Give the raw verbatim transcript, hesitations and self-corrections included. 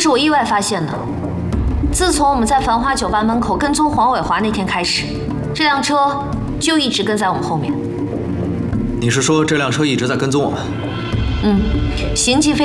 是我意外发现的。自从我们在繁华酒吧门口跟踪黄伟华那天开始，这辆车就一直跟在我们后面。 你是说这辆车一直在跟踪我们？ 嗯，行迹非